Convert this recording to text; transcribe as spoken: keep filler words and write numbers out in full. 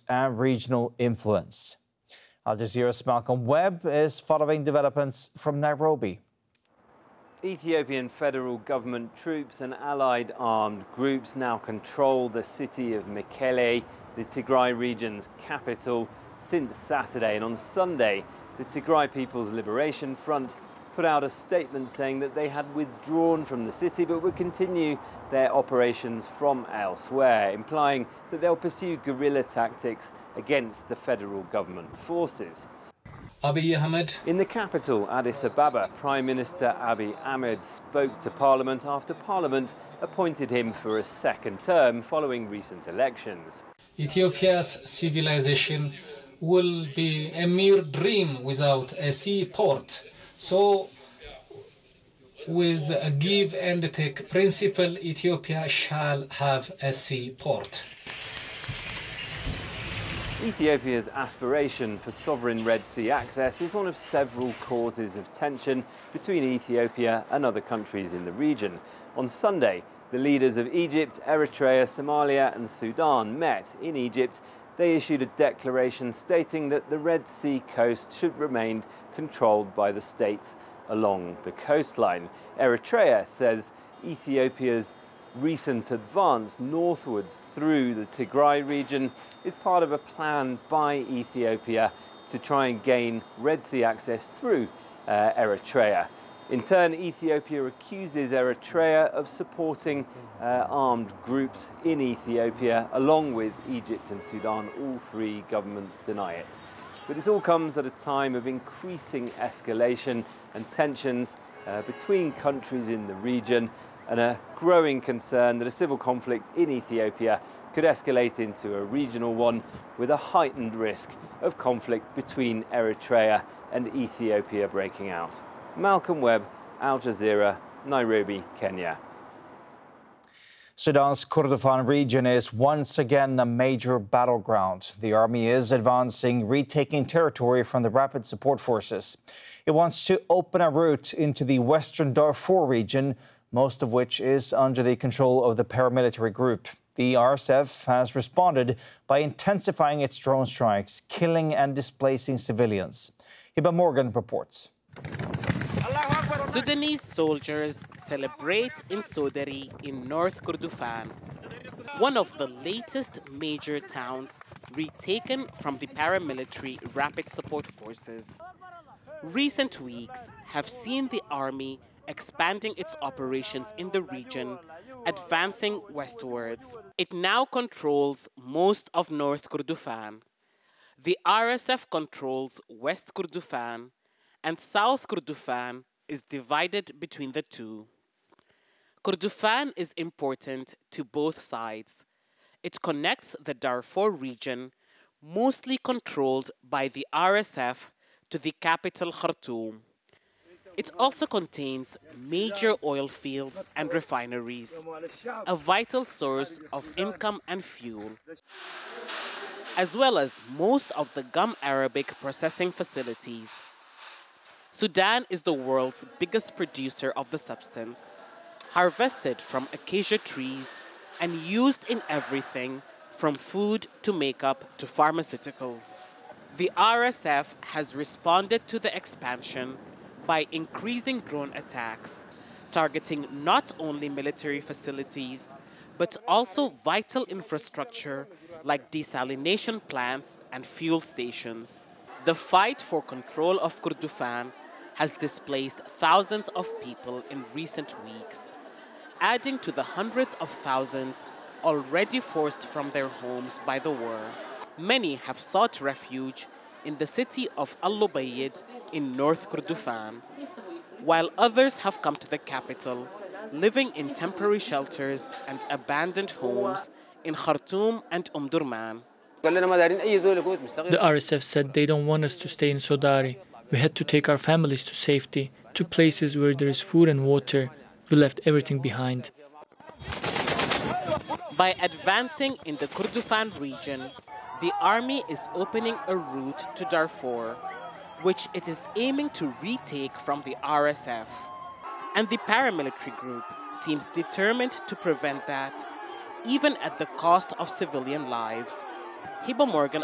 and regional influence. Al Jazeera's Malcolm Webb is following developments from Nairobi. Ethiopian federal government troops and allied armed groups now control the city of Mekelle, the Tigray region's capital, since Saturday. And on Sunday, the Tigray People's Liberation Front put out a statement saying that they had withdrawn from the city but would continue their operations from elsewhere, implying that they'll pursue guerrilla tactics against the federal government forces. Abiy Ahmed. In the capital, Addis Ababa, Prime Minister Abiy Ahmed spoke to Parliament after Parliament appointed him for a second term following recent elections. Ethiopia's civilization will be a mere dream without a seaport. So, with a give and take principle, Ethiopia shall have a seaport. Ethiopia's aspiration for sovereign Red Sea access is one of several causes of tension between Ethiopia and other countries in the region. On Sunday, the leaders of Egypt, Eritrea, Somalia and Sudan met in Egypt. They issued a declaration stating that the Red Sea coast should remain controlled by the states along the coastline. Eritrea says Ethiopia's recent advance northwards through the Tigray region is part of a plan by Ethiopia to try and gain Red Sea access through uh, Eritrea. In turn, Ethiopia accuses Eritrea of supporting uh, armed groups in Ethiopia, along with Egypt and Sudan. All three governments deny it. But this all comes at a time of increasing escalation and tensions uh, between countries in the region, and a growing concern that a civil conflict in Ethiopia could escalate into a regional one, with a heightened risk of conflict between Eritrea and Ethiopia breaking out. Malcolm Webb, Al Jazeera, Nairobi, Kenya. Sudan's Kordofan region is once again a major battleground. The army is advancing, retaking territory from the Rapid Support Forces. It wants to open a route into the western Darfur region, most of which is under the control of the paramilitary group. The R S F has responded by intensifying its drone strikes, killing and displacing civilians. Hiba Morgan reports. Sudanese soldiers celebrate in Sodari in North Kordofan, one of the latest major towns retaken from the paramilitary Rapid Support Forces. Recent weeks have seen the army expanding its operations in the region, advancing westwards. It now controls most of North Kordofan. The R S F controls West Kordofan, and South Kordofan is divided between the two. Kordofan is important to both sides. It connects the Darfur region, mostly controlled by the R S F, to the capital Khartoum. It also contains major oil fields and refineries, a vital source of income and fuel, as well as most of the gum Arabic processing facilities. Sudan is the world's biggest producer of the substance, harvested from acacia trees and used in everything from food to makeup to pharmaceuticals. The R S F has responded to the expansion by increasing drone attacks, targeting not only military facilities, but also vital infrastructure like desalination plants and fuel stations. The fight for control of Kordofan has displaced thousands of people in recent weeks, adding to the hundreds of thousands already forced from their homes by the war. Many have sought refuge in the city of Al-Lubayd in North Kordofan, while others have come to the capital, living in temporary shelters and abandoned homes in Khartoum and Omdurman. The R S F said they don't want us to stay in Sodari. We had to take our families to safety, to places where there is food and water. We left everything behind. By advancing in the Kordofan region, the army is opening a route to Darfur, which it is aiming to retake from the R S F. And the paramilitary group seems determined to prevent that, even at the cost of civilian lives. Hiba Morgan,